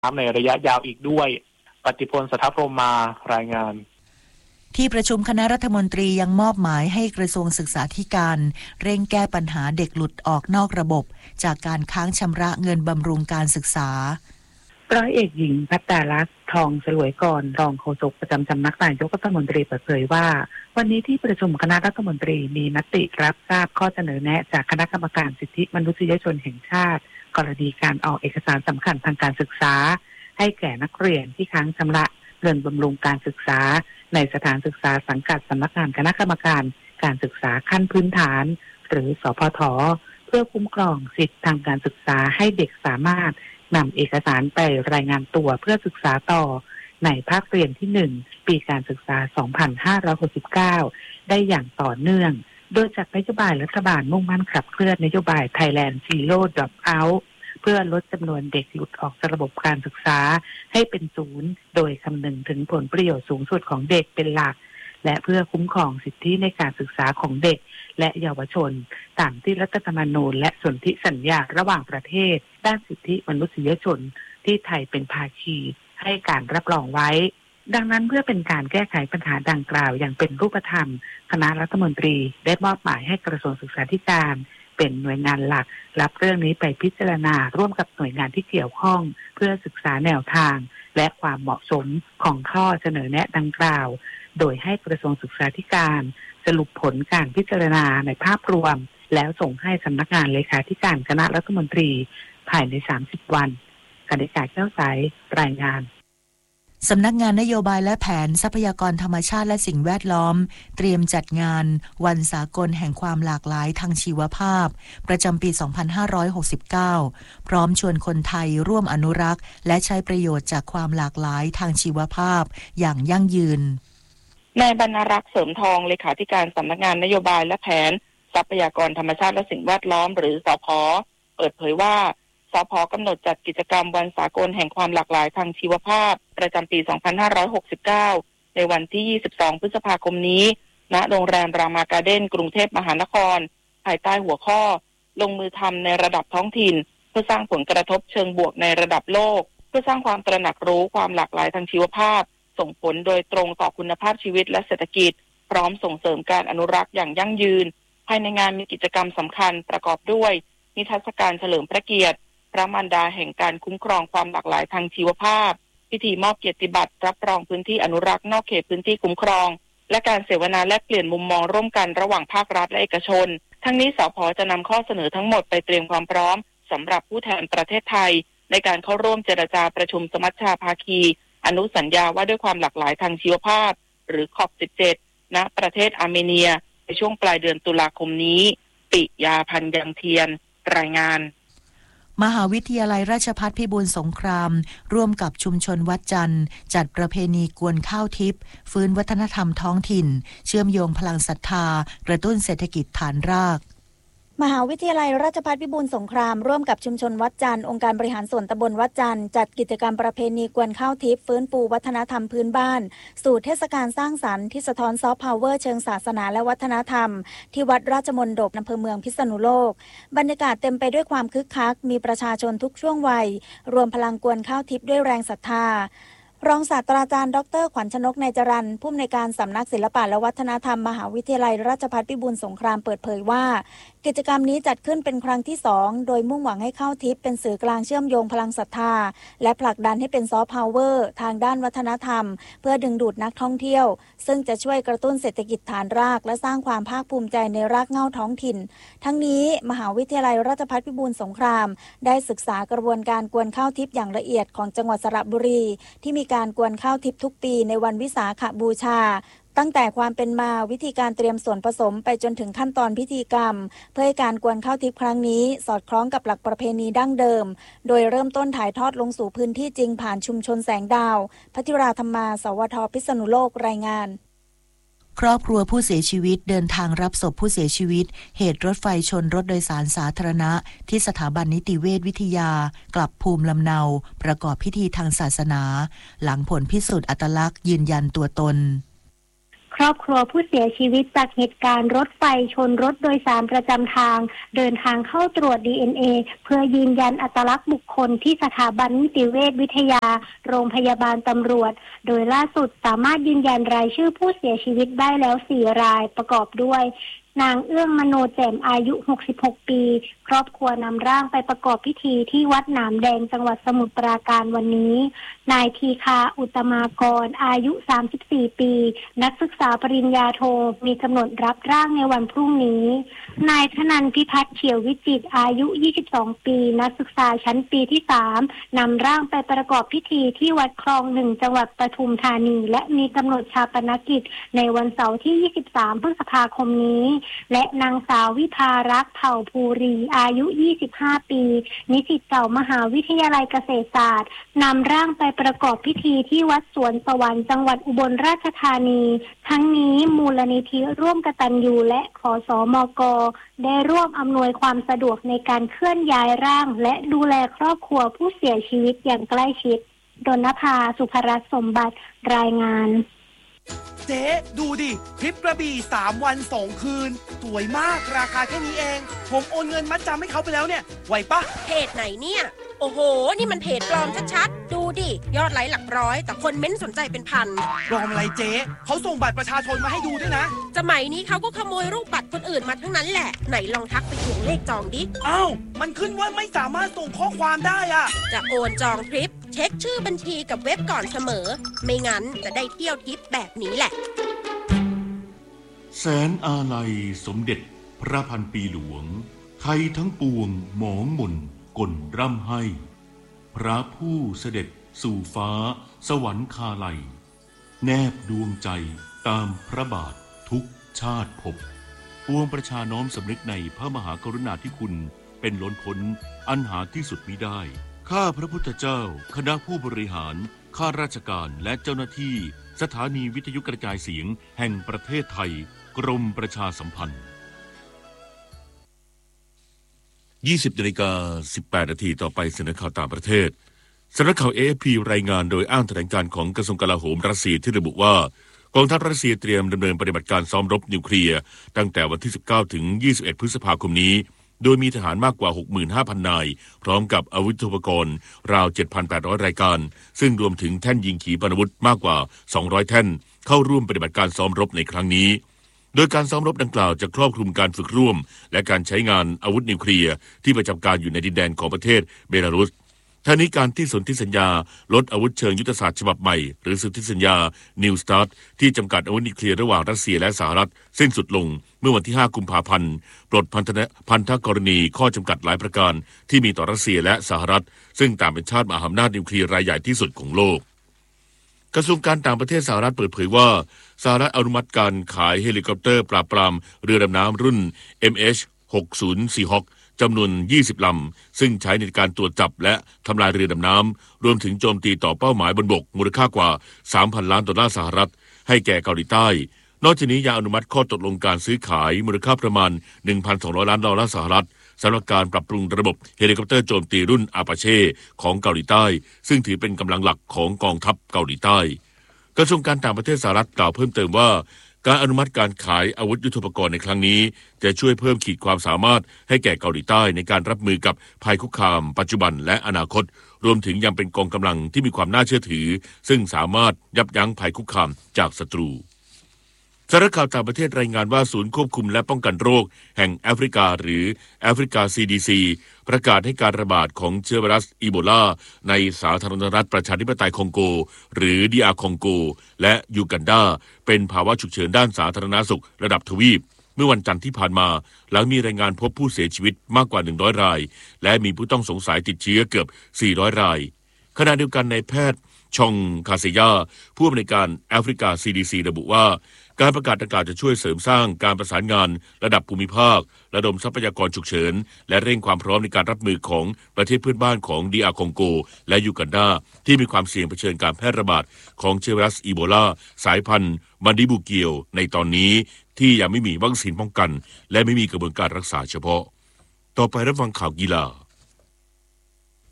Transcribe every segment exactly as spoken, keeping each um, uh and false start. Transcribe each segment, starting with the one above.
ในระยะยาวอีกด้วยปฏิพล สัทธพรหมารายงานที่ประชุมคณะรัฐมนตรียังมอบหมายให้กระทรวงศึกษาธิการเร่งแก้ปัญหาเด็กหลุดออกนอกระบบจากการค้างชำระเงินบำรุงการศึกษาร้อยเอกหญิงภัตตาลักษณ์ทองสลวยกรรองโฆษกประจำสำนักนายกรัฐมนตรีเปิดเผยว่าวันนี้ที่ประชุมคณะรัฐมนตรีมีมติรับทราบข้อเสนอแนะจากคณะกรรมการสิทธิมนุษยชนแห่งชาติกรณีการออกเอกสารสำคัญทางการศึกษาให้แก่นักเรียนที่ค้างชำระเงินบำรุงการศึกษาในสถานศึกษาสังกัดสำนักงานคณะกรรมการการศึกษาขั้นพื้นฐานหรือสพท.เพื่อคุ้มครองสิทธิทางการศึกษาให้เด็กสามารถนำเอกสารไปรายงานตัวเพื่อศึกษาต่อในภาคเรียนที่หนึ่งปีการศึกษาสองพันห้าร้อยหกสิบเก้าได้อย่างต่อเนื่องโดยจากนโยบายรัฐบาลมุ่งมั่นขับเคลื่อนนโยบาย Thailand Zero Dropout เพื่อลดจำนวนเด็กหลุดออกจากระบบการศึกษาให้เป็นศูนย์โดยคำนึงถึงผลประโยชน์สูงสุดของเด็กเป็นหลักและเพื่อคุ้มครองสิทธิในการศึกษาของเด็กและเยาวชนตามที่รัฐธรรมนูญและสนธิสัญญาระหว่างประเทศด้านสิทธิมนุษยชนที่ไทยเป็นภาคีให้การรับรองไว้ดังนั้นเพื่อเป็นการแก้ไขปัญหาดังกล่าวอย่างเป็นรูปธรรมคณะรัฐมนตรีได้มอบหมายให้กระทรวงศึกษาธิการเป็นหน่วยงานหลักรับเรื่องนี้ไปพิจารณาร่วมกับหน่วยงานที่เกี่ยวข้องเพื่อศึกษาแนวทางและความเหมาะสมของข้อเสนอแนะดังกล่าวโดยให้กระทรวงศึกษาธิการสรุปผลการพิจารณาในภาพรวมแล้วส่งให้สำนักงานเลขาธิการคณะรัฐมนตรีภายในสามสิบวันกนิษฐาแก้วใสรายงานสำนักงานนโยบายและแผนทรัพยากรธรรมชาติและสิ่งแวดล้อมเตรียมจัดงานวันสากลแห่งความหลากหลายทางชีวภาพประจำปี สองพันห้าร้อยหกสิบเก้า พร้อมชวนคนไทยร่วมอนุรักษ์และใช้ประโยชน์จากความหลากหลายทางชีวภาพอย่างยั่งยืนนายบรรณรักษ์เสริมทองเลขาธิการสำนักงานนโยบายและแผนทรัพยากรธรรมชาติและสิ่งแวดล้อมหรือสผ.เปิดเผยว่าสผ.กำหนดจัดกิจกรรมวันสากลแห่งความหลากหลายทางชีวภาพประจำปี สองพันห้าร้อยหกสิบเก้า ในวันที่ ยี่สิบสอง พฤษภาคมนี้ณ โรงแรมรามาการ์เด้นกรุงเทพมหานครภายใต้หัวข้อลงมือทำในระดับท้องถิ่นเพื่อสร้างผลกระทบเชิงบวกในระดับโลกเพื่อสร้างความตระหนักรู้ความหลากหลายทางชีวภาพส่งผลโดยตรงต่อคุณภาพชีวิตและเศรษฐกิจพร้อมส่งเสริมการอนุรักษ์อย่างยั่งยืนภายในงานมีกิจกรรมสำคัญประกอบด้วยนิทรรศการเฉลิมพระเกียรติพระมารดาแห่งการคุ้มครองความหลากหลายทางชีวภาพพิธีมอบเกียรติบัตรรับรองพื้นที่อนุรักษ์นอกเขตพื้นที่คุ้มครองและการเสวนาแลกเปลี่ยนมุมมองร่วมกันระหว่างภาครัฐและเอกชนทั้งนี้สผ.จะนำข้อเสนอทั้งหมดไปเตรียมความพร้อมสำหรับผู้แทนประเทศไทยในการเข้าร่วมเจรจาประชุมสมัชชาภาคีอนุสัญญาว่าด้วยความหลากหลายทางชีวภาพหรือ คอป สิบเจ็ด ณ ประเทศอาร์เมเนียในช่วงปลายเดือนตุลาคมนี้ปิยาพันธ์ยังเทียนรายงานมหาวิทยาลัยราชภัฏพิบูลสงครามร่วมกับชุมชนวัดจันทร์จัดประเพณีกวนข้าวทิพย์ฟื้นวัฒนธรรมท้องถิ่นเชื่อมโยงพลังศรัทธากระตุ้นเศรษฐกิจฐานรากมหาวิทยาลัยราชภัฏพิบูลสงครามร่วมกับชุมชนวัดจันทร์องค์การบริหารส่วนตำบลวัดจันทร์จัดกิจกรรมประเพณีกวนข้าวทิพย์ฟื้นฟูวัฒนธรรมพื้นบ้านสู่เทศกาลสร้างสรรค์ที่สะท้อนซอฟต์พาวเวอร์เชิงศาสนาและวัฒนธรรมที่วัดราชมณฑปอำเภอเมืองพิษณุโลกบรรยากาศเต็มไปด้วยความคึกคักมีประชาชนทุกช่วงวัยรวมพลังกวนข้าวทิพย์ด้วยแรงศรัทธารองศาสตราจารย์ดรขวัญชนก นายจรัญผู้อำนวยการสำนักศิลปะและวัฒนธรรมมหาวิทยาลัยราชภัฏพิบูลสงครามเปิดเผยว่ากิจกรรมนี้จัดขึ้นเป็นครั้งที่สองโดยมุ่งหวังให้ข้าวทิพย์เป็นสื่อกลางเชื่อมโยงพลังศรัทธาและผลักดันให้เป็นซอฟต์พาวเวอร์ทางด้านวัฒนธรรมเพื่อดึงดูดนักท่องเที่ยวซึ่งจะช่วยกระตุ้นเศรษฐกิจฐานรากและสร้างความภาคภูมิใจในรากเหง้าท้องถิ่นทั้งนี้มหาวิทยาลัยราชภัฏพิบูลสงครามได้ศึกษากระบวนการกวนข้าวทิพย์อย่างละเอียดของจังหวัดสระบุรีที่มีการกวนข้าวทิพย์ทุกปีในวันวิสาขบูชาตั้งแต่ความเป็นมาวิธีการเตรียมส่วนผสมไปจนถึงขั้นตอนพิธีกรรมเพื่อให้การกวนข้าวทิพย์ครั้งนี้สอดคล้องกับหลักประเพณีดั้งเดิมโดยเริ่มต้นถ่ายทอดลงสู่พื้นที่จริงผ่านชุมชนแสงดาวพัทิราธรรมาสวทพิษณุโลกรายงานครอบครัวผู้เสียชีวิตเดินทางรับศพผู้เสียชีวิตเหตุรถไฟชนรถโดยสารสาธารณะที่สถาบันนิติเวชวิทยากลับภูมิลำเนาประกอบพิธีทางศาสนาหลังผลพิสูจน์อัตลักษณ์ยืนยันตัวตนครอบครัวผู้เสียชีวิตจากเหตุการณ์รถไฟชนรถโดยสารประจำทางเดินทางเข้าตรวจ ดี เอ็น เอ เพื่อยืนยันอัตลักษณ์บุคคลที่สถาบันนิติเวชวิทยาโรงพยาบาลตำรวจโดยล่าสุดสามารถยืนยันรายชื่อผู้เสียชีวิตได้แล้วสี่รายประกอบด้วยนางเอื้องมโนแจ่มอายุหกสิบหกปีครอบครัวนำร่างไปประกอบพิธีที่วัดหนามแดงจังหวัดสมุทรปราการวันนี้นายทีคาอุตมากรอายุสามสิบสี่ปีนักศึกษาปริญญาโทมีกำหนดรับร่างในวันพรุ่งนี้นายธนันท์พิพัฒน์เฉียววิจิตรอายุยี่สิบสองปีนักศึกษาชั้นปีที่สามนำร่างไปประกอบพิธีที่วัดคลองหนึ่งจังหวัดปทุมธานีและมีกำหนดชาปนกิจในวันเสาร์ที่ยี่สิบสามพฤษภาคมนี้และนางสาววิภารักษ์เผ่าภูรีอายุยี่สิบห้าปีนิสิตเก่ามหาวิทยาลัยเกษตรศาสตร์นำร่างไปประกอบพิธีที่วัดสวนสวรรค์จังหวัดอุบลราชธานีทั้งนี้มูลนิธิร่วมกตัญญูและขสมก.ได้ร่วมอำนวยความสะดวกในการเคลื่อนย้ายร่างและดูแลครอบครัวผู้เสียชีวิตอย่างใกล้ชิดดนภาสุภรัตน์สมบัติรายงานเจ๊ดูดิทริปกระบี่สามวันสองคืนสวยมากราคาแค่นี้เองผมโอนเงินมัดจำให้เขาไปแล้วเนี่ยไหวปะเพจไหนเนี่ยโอ้โหนี่มันเพจปลอมชัดๆดูดิยอดไลค์หลักร้อยแต่คนเม้นสนใจเป็นพันปลอมอะไรเจ๊เขาส่งบัตรประชาชนมาให้ดูด้วยนะสมัยนี้เขาก็ขโมยรูปบัตรคนอื่นมาทั้งนั้นแหละไหนลองทักไปทวงเลขจองดิอ้าวมันขึ้นว่าไม่สามารถส่งข้อความได้อะจะโอนจองทริปเช็คชื่อบัญชีกับเว็บก่อนเสมอไม่งั้นจะได้เที่ยวทริปแบบนี้แหละแสนอาลัยสมเด็จพระพันปีหลวงไทยทั้งปวงหมองหม่นก่นร่ำให้พระผู้เสด็จสู่ฟ้าสวรรคาลัยแนบดวงใจตามพระบาททุกชาติภพปวงประชาน้อมสำนึกในพระมหากรุณาธิคุณเป็นล้นพ้นอันหาที่สุดมิได้ข้าพระพุทธเจ้าคณะผู้บริหารข้าราชการและเจ้าหน้าที่สถานีวิทยุกระจายเสียงแห่งประเทศไทยกรมประชาสัมพันธ์ ยี่สิบนาฬิกาสิบแปดนาทีต่อไปเสนอข่าวต่างประเทศสำนักข่าว เอ เอฟ พี รายงานโดยอ้างแถลงการของกระทรวงกลาโหมรัสเซียที่ระบุว่ากองทัพรัสเซียเตรียมดำเนินปฏิบัติการซ้อมรบนิวเคลียร์ตั้งแต่วันที่สิบเก้าถึงยี่สิบเอ็ดพฤษภาคมนี้โดยมีทหารมากกว่า หกหมื่นห้าพัน นายพร้อมกับอาวุธยุทโธปกรณ์ราว เจ็ดพันแปดร้อย รายการซึ่งรวมถึงแท่นยิงขีปนาวุธมากกว่าสองร้อยแท่นเข้าร่วมปฏิบัติการซ้อมรบในครั้งนี้โดยการซ้อมรบดังกล่าวจะครอบคลุมการฝึกร่วมและการใช้งานอาวุธนิวเคลียร์ที่ประจำการอยู่ในดินแดนของประเทศเบลารุสทั้งนี้การที่สนธิสัญญาลดอาวุธเชิงยุทธศาสตร์ฉบับใหม่หรือสนธิสัญญา New START ที่จำกัดอาวุธนิวเคลียร์ระหว่างรัสเซียและสหรัฐสิ้นสุดลงเมื่อวันที่ห้ากุมภาพันธ์ปลดพันธะพันธกรณีข้อจำกัดหลายประการที่มีต่อรัสเซียและสหรัฐซึ่งต่างเป็นชาติมหาอำนาจนิวเคลียร์รายใหญ่ที่สุดของโลกกระทรวงการต่างประเทศสหรัฐเปิดเผยว่าสหรัฐอนุมัติการขายเฮลิคอปเตอร์ปราบปรามเรือดำน้ำรุ่น เอ็ม เอช หกศูนย์ Seahawk จำนวนยี่สิบลำซึ่งใช้ในการตรวจจับและทำลายเรือดำน้ำรวมถึงโจมตีต่อเป้าหมายบนบกมูลค่ากว่า สามพัน ล้านดอลลาร์สหรัฐให้แก่เกาหลีใต้นอกจากนี้ยังอนุมัติข้อตกลงการซื้อขายมูลค่าประมาณ หนึ่งพันสองร้อย ล้านดอลลาร์สหรัฐสำหรับการปรับปรุงระบบเฮลิคอปเตอร์โจมตีรุ่นอาปาเช่ของเกาหลีใต้ซึ่งถือเป็นกำลังหลักของกองทัพเกาหลีใต้กระทรวงการต่างประเทศสหรัฐกล่าวเพิ่มเติมว่าการอนุมัติการขายอาวุธยุทโธปกรณ์ในครั้งนี้จะช่วยเพิ่มขีดความสามารถให้แก่เกาหลีใต้ในการรับมือกับภัยคุกคามปัจจุบันและอนาคตรวมถึงยังเป็นกองกำลังที่มีความน่าเชื่อถือซึ่งสามารถยับยั้งภัยคุกคามจากศัตรูสำนักข่าวต่างประเทศรายงานว่าศูนย์ควบคุมและป้องกันโรคแห่งแอฟริกาหรือแอฟริกา ซี ดี ซี ประกาศให้การระบาดของเชื้อไวรัสอีโบลาในสาธารณรัฐประชาธิปไตยคองโกหรือ ดี อาร์ คองโกและยูกันดาเป็นภาวะฉุกเฉินด้านสาธารณสุขระดับทวีปเมื่อวันจันทร์ที่ผ่านมาหลังมีรายงานพบผู้เสียชีวิตมากกว่าหนึ่งร้อยรายและมีผู้ต้องสงสัยติดเชื้อเกือบสี่ร้อยรายขณะเดียวกันนายแพทย์ชองคาเซยาผู้อำนวยการแอฟริกา ซี ดี ซี ระบุว่าการประกาศดังกล่าวจะช่วยเสริมสร้างการประสานงานระดับภูมิภาคระดมทรัพยากรฉุกเฉินและเร่งความพร้อมในการรับมือของประเทศเพื่อนบ้านของ ดี อาร์ คองโกและยูกันดาที่มีความเสี่ยงเผชิญการแพร่ระบาดของเชื้อไวรัสอีโบลาสายพันธุ์มันดิบูเกียวในตอนนี้ที่ยังไม่มีวัคซีนป้องกันและไม่มีกระบวนการรักษาเฉพาะต่อไปรับฟังข่าวกีฬา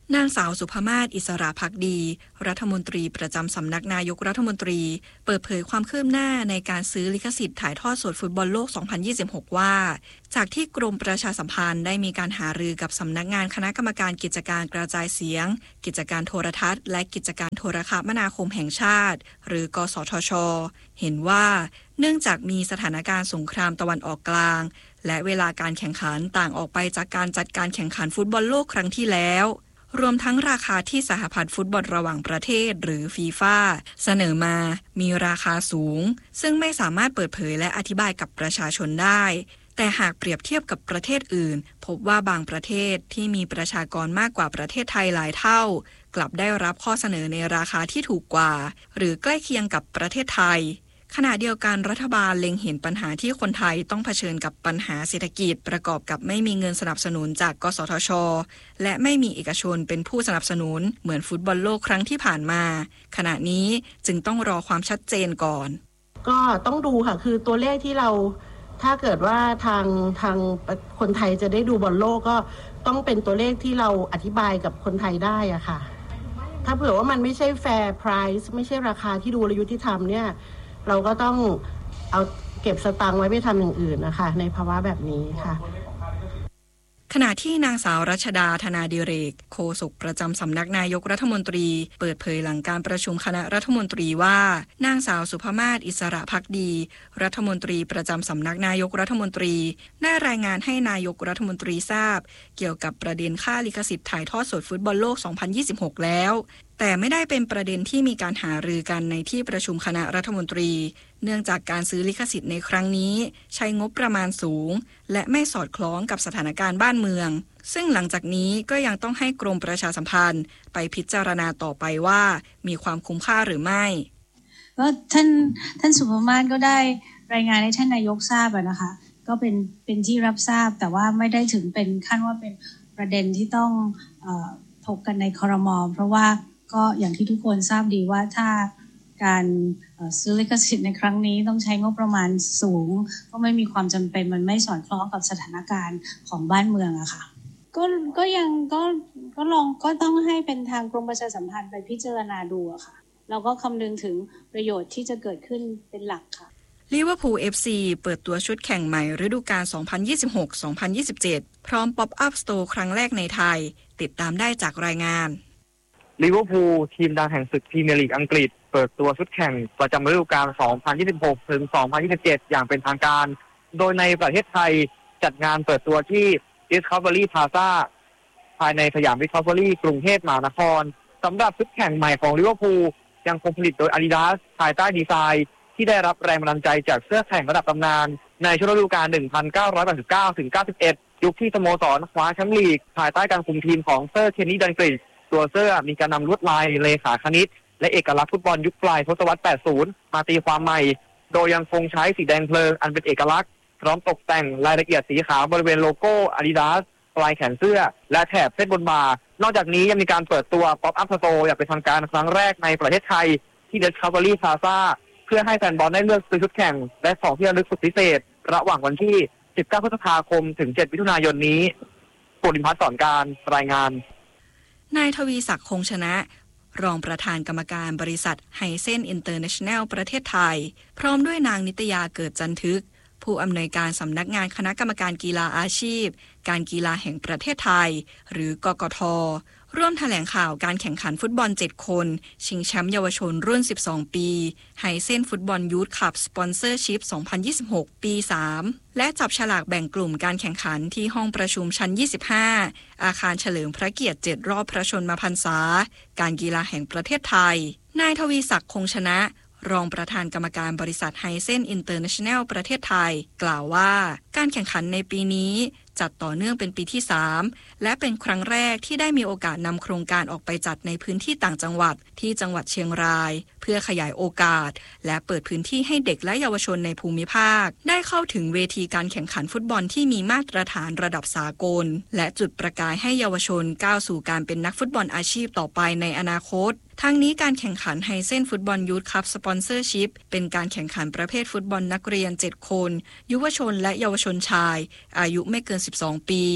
นางสาวสุภมาศ อิสระภักดีรัฐมนตรีประจำสำนักนายกรัฐมนตรีเปิดเผยความคืบหน้าในการซื้อลิขสิทธิ์ถ่ายทอดสดฟุตบอลโลก สองพันยี่สิบหก ว่าจากที่กรมประชาสัมพันธ์ได้มีการหารือกับสำนักงานคณะกรรมการกิจการกระจายเสียงกิจการโทรทัศน์และกิจการโทรคมนาคมแห่งชาติหรือกสทช.เห็นว่าเนื่องจากมีสถานการณ์สงครามตะวันออกกลางและเวลาการแข่งขันต่างออกไปจากการจัดการแข่งขันฟุตบอลโลกครั้งที่แล้วรวมทั้งราคาที่สหพันธ์ฟุตบอลระหว่างประเทศหรือฟีฟ่าเสนอมามีราคาสูงซึ่งไม่สามารถเปิดเผยและอธิบายกับประชาชนได้แต่หากเปรียบเทียบกับประเทศอื่นพบว่าบางประเทศที่มีประชากรมากกว่าประเทศไทยหลายเท่ากลับได้รับข้อเสนอในราคาที่ถูกกว่าหรือใกล้เคียงกับประเทศไทยขณะเดียวกันรัฐบาลเล็งเห็นปัญหาที่คนไทยต้องเผชิญกับปัญหาเศรษฐกิจประกอบกับไม่มีเงินสนับสนุนจากกสทช.และไม่มีเอกชนเป็นผู้สนับสนุนเหมือนฟุตบอลโลกครั้งที่ผ่านมาขณะนี้จึงต้องรอความชัดเจนก่อนก็ต้องดูค่ะคือตัวเลขที่เราถ้าเกิดว่าทางทางคนไทยจะได้ดูบอลโลกก็ต้องเป็นตัวเลขที่เราอธิบายกับคนไทยได้อะค่ะถ้าเผื่อว่ามันไม่ใช่แฟร์ไพรซ์ไม่ใช่ราคาที่ดูและยุติธรรมเนี่ยเราก็ต้องเอาเก็บสตางค์ไว้ไปทำอย่างอื่นนะคะในภาวะแบบนี้ค่ะขณะที่นางสาวรัชดาธนาดิเรกโฆษกประจำสำนักนายกรัฐมนตรีเปิดเผยหลังการประชุมคณะรัฐมนตรีว่านางสาวสุภมาศ อิสระภักดีรัฐมนตรีประจำสำนักนายกรัฐมนตรีได้รายงานให้นายกรัฐมนตรีทราบเกี่ยวกับประเด็นค่าลิขสิทธิ์ถ่ายทอดสดฟุตบอลโลก สองพันยี่สิบหก แล้วแต่ไม่ได้เป็นประเด็นที่มีการหารือกันในที่ประชุมคณะรัฐมนตรีเนื่องจากการซื้อลิขสิทธิ์ในครั้งนี้ใช้งบประมาณสูงและไม่สอดคล้องกับสถานการณ์บ้านเมืองซึ่งหลังจากนี้ก็ยังต้องให้กรมประชาสัมพันธ์ไปพิจารณาต่อไปว่ามีความคุ้มค่าหรือไม่ก็ท่านท่านสุภมาศก็ได้รายงานให้ท่านนายกทราบนะคะก็เป็นเป็นที่รับทราบแต่ว่าไม่ได้ถึงเป็นขั้นว่าเป็นประเด็นที่ต้องเอ่อถกกันในครม.เพราะว่าก็อย่างที่ทุกคนทราบดีว่าถ้าการซื้อลิขสิทธิ์ในครั้งนี้ต้องใช้งบประมาณสูงก็ไม่มีความจำเป็นมันไม่สอดคล้องกับสถานการณ์ของบ้านเมืองอะค่ะก็ก็ยังก็ก็ลองก็ต้องให้เป็นทางกรมประชาสัมพันธ์ไปพิจารณาดูอะค่ะเราก็คำนึงถึงประโยชน์ที่จะเกิดขึ้นเป็นหลักค่ะลิเวอร์พูล เอฟ ซี เปิดตัวชุดแข่งใหม่ฤดูกาล สองพันยี่สิบหก สองพันยี่สิบเจ็ด พร้อมป๊อปอัพสโตร์ครั้งแรกในไทยติดตามได้จากรายงานลิเวอร์พูลทีมดังแห่งศึกพรีเมียร์ลีกอังกฤษเปิดตัวชุดแข่งประจำฤดูกาล สองพันยี่สิบหก ถึง สองพันยี่สิบเจ็ด อย่างเป็นทางการโดยในประเทศไทยจัดงานเปิดตัวที่ Discovery Plaza ภายในสยาม Discovery กรุงเทพมหานครสำหรับชุดแข่งใหม่ของลิเวอร์พูลยังคงผลิตโดย Adidas ภายใต้ดีไซน์ที่ได้รับแรงบันดาลใจจากเสื้อแข่งระดับตำนานในช่วงฤดูกาล หนึ่งพันเก้าร้อยแปดสิบเก้า ถึง เก้าสิบเอ็ด ยุคที่สโมสรคว้าแชมป์ลีกภายใต้การคุมทีมของเซอร์เคนนี่ดันกริชตัวเสื้อมีการนำลวดลายเลขาคณิตและเอกลักษณ์ฟุตบอลยุคปลายทศวรรษ แปดสิบ มาตีความใหม่โดยยังคงใช้สีแดงเพลิงอันเป็นเอกลักษณ์พร้อมตกแต่งรายละเอียดสีขาวบริเวณโลโก้ Adidas ปลายแขนเสื้อและแถบเส้นบนบ่านอกจากนี้ยังมีการเปิดตัว Pop Up Store อย่างเป็นทางการครั้งแรกในประเทศไทยที่ Discovery Plaza เพื่อให้แฟนบอลได้เลือกซื้อชุดแข่งและของที่ระลึกสุดพิเศษระหว่างวันที่ สิบเก้า พฤษภาคม ถึง เจ็ด มิถุนายนนี้ปุริพัฒน์สอนการรายงานนายทวีศักดิ์คงชนะรองประธานกรรมการบริษัทไฮเซนอินเตอร์เนชั่นแนลประเทศไทยพร้อมด้วยนางนิตยาเกิดจันทึกผู้อำนวยการสำนักงานคณะกรรมการกีฬาอาชีพการกีฬาแห่งประเทศไทยหรือกกท.ร่วมแถลงข่าวการแข่งขันฟุตบอลเจ็ดคนชิงแชมป์เยาวชนรุ่นสิบสองปีไฮเซนฟุตบอลยูทคลับสปอนเซอร์ชิพ สองพันยี่สิบหก ปีสามและจับฉลากแบ่งกลุ่มการแข่งขันที่ห้องประชุมชั้นยี่สิบห้าอาคารเฉลิมพระเกียรติเจ็ดรอบพระชนมพรรษาการกีฬาแห่งประเทศไทยนายทวีศักดิ์คงชนะรองประธานกรรมการบริษัทไฮเซนอินเตอร์เนชั่นแนลประเทศไทยกล่าวว่าการแข่งขันในปีนี้จัดต่อเนื่องเป็นปีที่สามและเป็นครั้งแรกที่ได้มีโอกาสนำโครงการออกไปจัดในพื้นที่ต่างจังหวัดที่จังหวัดเชียงรายเพื่อขยายโอกาสและเปิดพื้นที่ให้เด็กและเยาวชนในภูมิภาคได้เข้าถึงเวทีการแข่งขันฟุตบอลที่มีมาตรฐานระดับสากลและจุดประกายให้เยาวชนก้าวสู่การเป็นนักฟุตบอลอาชีพต่อไปในอนาคตทั้งนี้การแข่งขันไฮเซนฟุตบอลยูทคัพสปอนเซอร์ชิพเป็นการแข่งขันประเภทฟุตบอลนักเรียนเจ็ดคนยุวชนและเยาวชนชายอายุไม่เกินสิบสองปี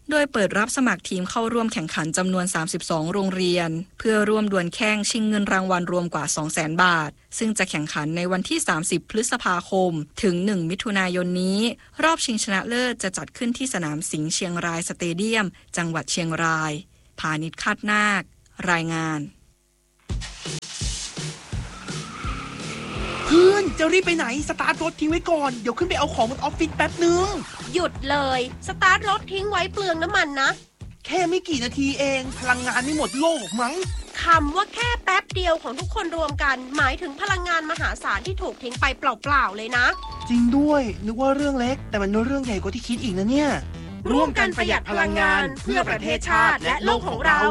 โดยเปิดรับสมัครทีมเข้าร่วมแข่งขันจำนวนสามสิบสองโรงเรียนเพื่อร่วมดวลแข่งชิงเงินรางวัลรวมกว่า สองแสน บาทซึ่งจะแข่งขันในวันที่สามสิบพฤษภาคมถึงหนึ่งมิถุนายนนี้รอบชิงชนะเลิศจะจัดขึ้นที่สนามสิงห์เชียงรายสเตเดียมจังหวัดเชียงรายพานิชคาดนาครายงานเพื่อนจะรีบไปไหนสตาร์ทรถทิ้งไว้ก่อนเดี๋ยวขึ้นไปเอาของบนออฟฟิศแป๊บนึงหยุดเลยสตาร์ทรถทิ้งไว้เปลืองน้ำมันนะแค่ไม่กี่นาทีเองพลังงานไม่หมดโลกมั้งคำว่าแค่แป๊บเดียวของทุกคนรวมกันหมายถึงพลังงานมหาศาลที่ถูกทิ้งไปเปล่าๆเลยนะจริงด้วยนึกว่าเรื่องเล็กแต่มันเรื่องใหญ่กว่าที่คิดอีกนะเนี่ยร่วมกันประหยัดพลังงานเพื่อประเทศชาติและโลกของเรา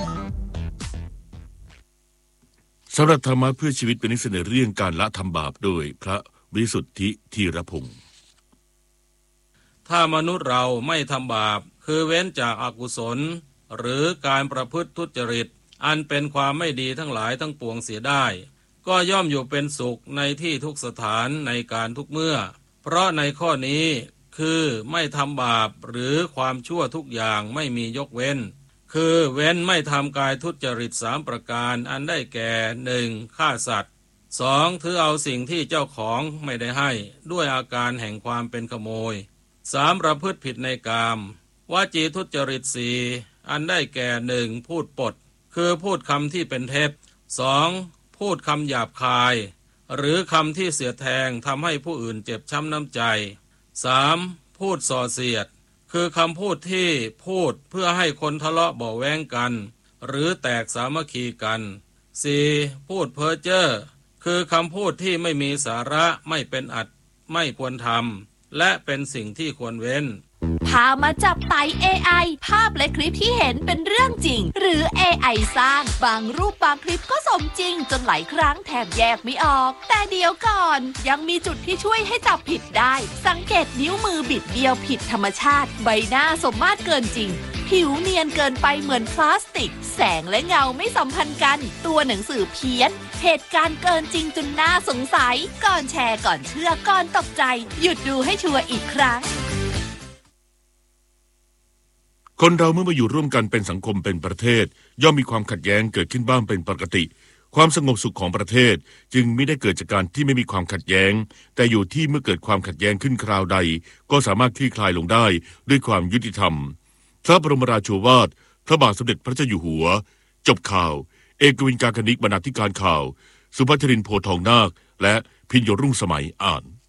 สำหรับธรรมะเพื่อชีวิตเป็นนิสเสนอเรื่องการละทำบาปโดยพระวิสุทธิธีรพงศ์ถ้ามนุษย์เราไม่ทำบาปคือเว้นจากอกุศลหรือการประพฤติทุจริตอันเป็นความไม่ดีทั้งหลายทั้งปวงเสียได้ก็ย่อมอยู่เป็นสุขในที่ทุกสถานในการทุกเมื่อเพราะในข้อนี้คือไม่ทำบาปหรือความชั่วทุกอย่างไม่มียกเว้นคือเว้นไม่ทำกายทุจริตสามประการอันได้แก่หนึ่งฆ่าสัตว์สองถือเอาสิ่งที่เจ้าของไม่ได้ให้ด้วยอาการแห่งความเป็นขโมยสามประพฤติผิดในกามวจีทุจริตสี่อันได้แก่หนึ่งพูดปดคือพูดคำที่เป็นเท็จสองพูดคำหยาบคายหรือคำที่เสียดแทงทำให้ผู้อื่นเจ็บช้ำน้ำใจสามพูดส่อเสียดคือคำพูดที่พูดเพื่อให้คนทะเลาะเบาะแว้งกันหรือแตกสามัคคีกันสี่พูดเพ้อเจ้อคือคำพูดที่ไม่มีสาระไม่เป็นอัตไม่ควรทำและเป็นสิ่งที่ควรเว้นพามาจับไต่ เอ ไอ ภาพและคลิปที่เห็นเป็นเรื่องจริงหรือ เอ ไอ สร้างบางรูปบางคลิปก็สมจริงจนหลายครั้งแทบแยกไม่ออกแต่เดี๋ยวก่อนยังมีจุดที่ช่วยให้จับผิดได้สังเกตนิ้วมือบิดเบี้ยวผิดธรรมชาติใบหน้าสมมาตรเกินจริงผิวเนียนเกินไปเหมือนพลาสติกแสงและเงาไม่สัมพันธ์กันตัวหนังสือเพี้ยนเหตุการณ์เกินจริงจนน่าสงสัยก่อนแชร์ก่อนเชื่อก่อนตกใจหยุดดูให้ชัวร์อีกครั้งคนเราเมื่อมาอยู่ร่วมกันเป็นสังคมเป็นประเทศย่อมมีความขัดแย้งเกิดขึ้นบ้างเป็นปกติความสงบสุขของประเทศจึงไม่ได้เกิดจากการที่ไม่มีความขัดแย้งแต่อยู่ที่เมื่อเกิดความขัดแย้งขึ้นคราวใดก็สามารถคลี่คลายลงได้ด้วยความยุติธรรมพระบรมราโชวาทพระบาทสมเด็จพระเจ้าอยู่หัวจบข่าวเอกวิน กาคณิกบรรณาธิการข่าวสุภัทริน โพทองนาคและพิญโยรุ่งสมัยอ่าน